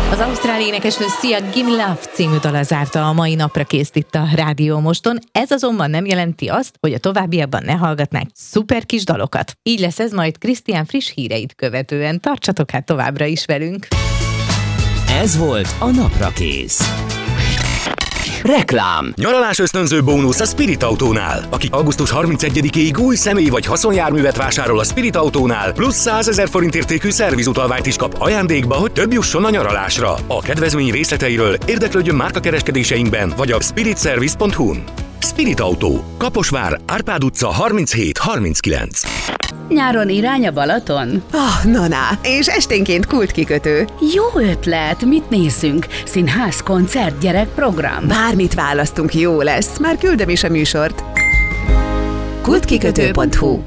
Az ausztrál énekesnő Sia Gimme Love című dala zárta a mai napra készt itt a Rádió Moston. Ez azonban nem jelenti azt, hogy a továbbiakban ne hallgatnánk szuper kis dalokat. Így lesz ez majd Krisztián friss híreit követően. Tartsatok hát továbbra is velünk! Ez volt a napra kész. Reklám. Nyaralás ösztönző bónusz a Spirit Autónál. Aki augusztus 31-ig új személy vagy haszonjárművet vásárol a Spirit Autónál, plusz 100 000 forint értékű szervizutalványt is kap ajándékba, hogy több jusson a nyaralásra. A kedvezmény részleteiről érdeklődjön márkakereskedéseinkben vagy a spiritservice.hu-n. Spirit Autó. Kaposvár, Árpád utca 37-39. Nyáron irány a Balaton? Na, és esténként kultkikötő. Jó ötlet, mit nézzünk? Színház, koncert, gyerekprogram? Bármit választunk, jó lesz. Már küldöm is a műsort. kultkikötő.hu.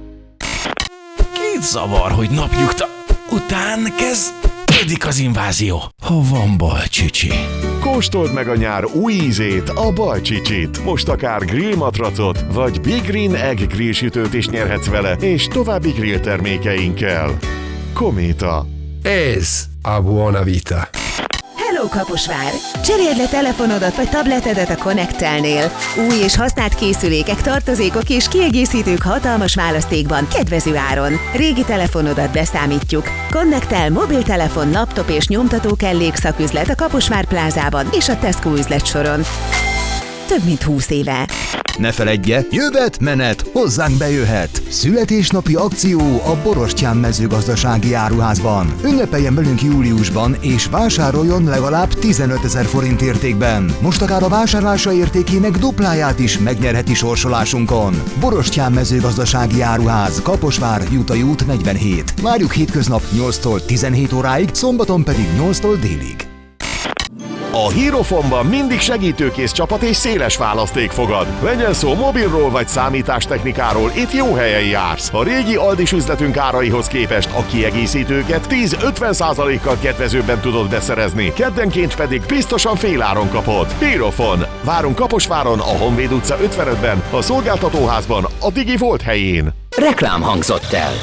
Két zavar, hogy napnyugta után kezdődik az invázió. Ha van balcsicsi. Kóstold meg a nyár új ízét, a balcsicsit. Most akár grillmatracot, vagy Big Green Egg grillsütőt is nyerhetsz vele, és további grill termékeinkkel. Kométa. Ez a Buona Vita. Hello Kaposvár! Cseréld le telefonodat vagy tabletedet a Connectelnél. Új és használt készülékek, tartozékok és kiegészítők hatalmas választékban, kedvező áron. Régi telefonodat beszámítjuk. Connectel mobiltelefon, laptop és nyomtató kellék szaküzlet a Kaposvár plázában és a Tesco üzletsoron. Több mint 20 éve. Ne feledje, jövet, menet, hozzánk bejöhet! Születésnapi akció a Borostyán mezőgazdasági áruházban. Ünnepeljen velünk júliusban, és vásároljon legalább 15 000 forint értékben. Most akár a vásárlása értékének dupláját is megnyerheti sorsolásunkon. Borostyán mezőgazdasági áruház, Kaposvár, Jutai út 47. Várjuk hétköznap 8-tól 17 óráig, szombaton pedig 8-tól délig. A Hierofonban mindig segítőkész csapat és széles választék fogad. Legyen szó mobilról vagy számítástechnikáról, itt jó helyen jársz. A régi Aldis üzletünk áraihoz képest a kiegészítőket 10-50%-kal kedvezőbben tudod beszerezni, keddenként pedig biztosan féláron kapod. Hierofon. Várunk Kaposváron, a Honvéd utca 55-ben, a szolgáltatóházban, a Digi Volt helyén. Reklám hangzott el.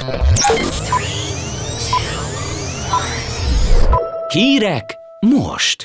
Hírek most.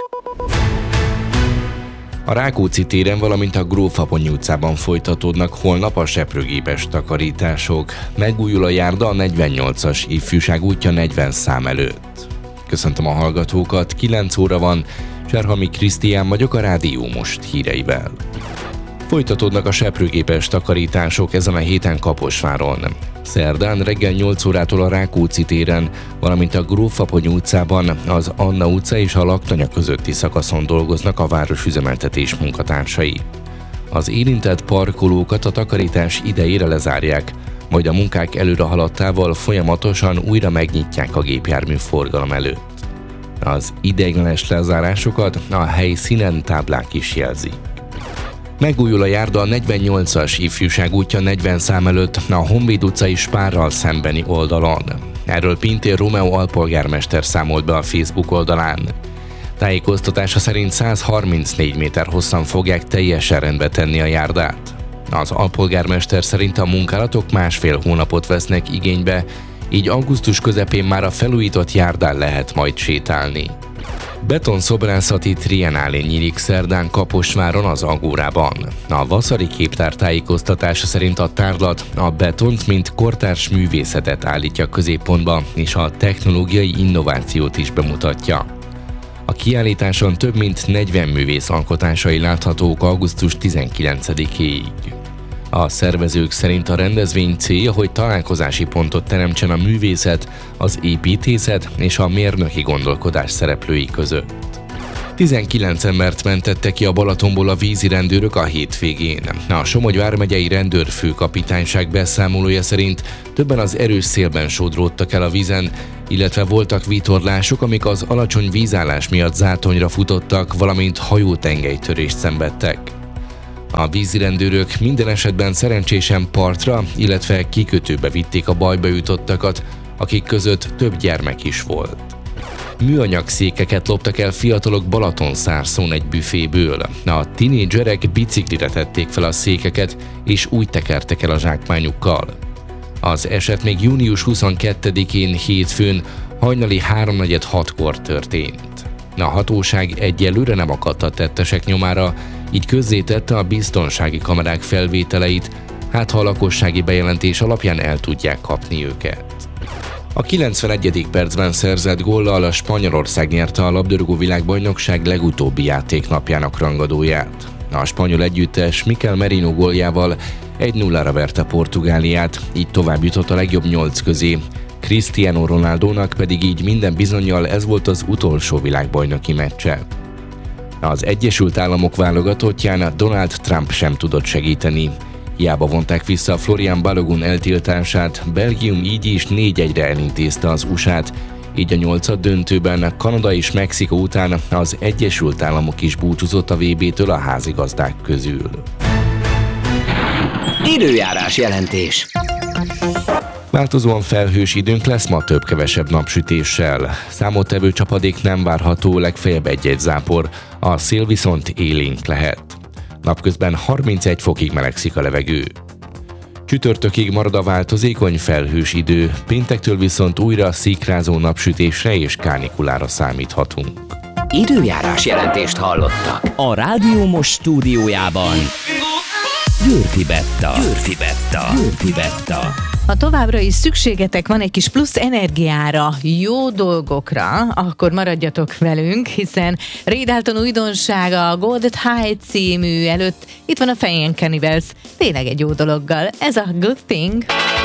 A Rákóczi téren, valamint a Gróf-Aponnyi utcában folytatódnak holnap a seprőgépes takarítások. Megújul a járda a 48-as ifjúság útja 40 szám előtt. Köszöntöm a hallgatókat, 9 óra van, Cserhalmi Krisztián vagyok a Rádió Most híreivel. Folytatódnak a seprőgépes takarítások ezen a héten Kaposváron. Szerdán reggel 8 órától a Rákóczi téren, valamint a Gróf-Aponnyi utcában, az Anna utca és a Laktanya közötti szakaszon dolgoznak a városüzemeltetés munkatársai. Az érintett parkolókat a takarítás idejére lezárják, majd a munkák előre haladtával folyamatosan újra megnyitják a gépjármű forgalom előtt. Az ideiglenes lezárásokat a helyszínen táblák is jelzik. Megújul a járda a 48-as ifjúság útja 40 szám előtt a Honvéd utcai Spárral szembeni oldalon. Erről Pintér Rómeó alpolgármester számolt be a Facebook oldalán. Tájékoztatása szerint 134 méter hosszan fogják teljesen rendbe tenni a járdát. Az alpolgármester szerint a munkálatok 1,5 hónapot vesznek igénybe, így augusztus közepén már a felújított járdán lehet majd sétálni. Betonszobrásati triennálé nyílik szerdán Kaposváron az Agórában. A Vaszari Képtár tájékoztatása szerint a tárlat a betont, mint kortárs művészetet állítja középpontba, és a technológiai innovációt is bemutatja. A kiállításon több mint 40 művész alkotásai láthatók augusztus 19-ig. A szervezők szerint a rendezvény célja, hogy találkozási pontot teremtsen a művészet, az építészet és a mérnöki gondolkodás szereplői között. 19 embert mentettek ki a Balatonból a vízirendőrök a hétvégén. A Somogy vármegyei rendőrfőkapitányság beszámolója szerint többen az erős szélben sodródtak el a vízen, illetve voltak vitorlások, amik az alacsony vízállás miatt zátonyra futottak, valamint hajótengelytörést szenvedtek. A vízirendőrök minden esetben szerencsésen partra, illetve kikötőbe vitték a bajba jutottakat, akik között több gyermek is volt. Műanyag székeket loptak el fiatalok Balatonszárszón egy büféből. A tinédzserek biciklire tették fel a székeket, és úgy tekertek el a zsákmányukkal. Az eset még június 22-én hétfőn hajnali 3:46-kor történt. A hatóság egyelőre nem akadt a tettesek nyomára, így közzétette a biztonsági kamerák felvételeit, hát ha a lakossági bejelentés alapján el tudják kapni őket. A 91. percben szerzett góllal a Spanyolország nyerte a labdarúgó világbajnokság legutóbbi játéknapjának rangadóját. A spanyol együttes Mikel Merino góljával 1-0-ra verte Portugáliát, így tovább jutott a legjobb 8 közé. Cristiano Ronaldónak pedig így minden bizonnyal ez volt az utolsó világbajnoki meccse. Az Egyesült Államok válogatottján Donald Trump sem tudott segíteni. Hiába vonták vissza Florian Balogun eltiltását, Belgium így is 4-1-re elintézte az USA-t, így a 8. döntőben Kanada és Mexikó után az Egyesült Államok is búcsúzott a VB-től a házigazdák közül. Időjárás jelentés. Változóan felhős időnk lesz ma több-kevesebb napsütéssel. Számottevő csapadék nem várható, legfeljebb egy-egy zápor, a szél viszont élénk lehet. Napközben 31 fokig melegszik a levegő. Csütörtökig marad a változékony felhős idő, péntektől viszont újra szikrázó napsütésre és kánikulára számíthatunk. Időjárás jelentést hallottak. A Rádió Most stúdiójában Györfi Betta. Ha továbbra is szükségetek van egy kis plusz energiára, jó dolgokra, akkor maradjatok velünk, hiszen Ray Dalton újdonsága a Golden High című előtt itt van a Feijen Cannibals, tényleg egy jó dologgal. Ez a Good Thing.